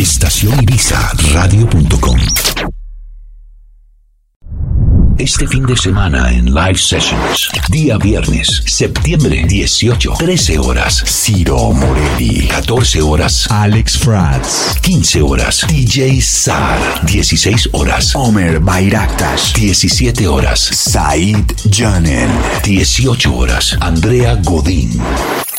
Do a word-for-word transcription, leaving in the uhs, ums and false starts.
Estación Ibiza Radio punto com. Este fin de semana en Live Sessions, día viernes, septiembre dieciocho, trece horas, Ciro Morelli, catorce horas, Alex Franz, quince horas, D J Sar, dieciséis horas, Omer Bayraktas, diecisiete horas, Said Janen, dieciocho horas, Andrea Godín.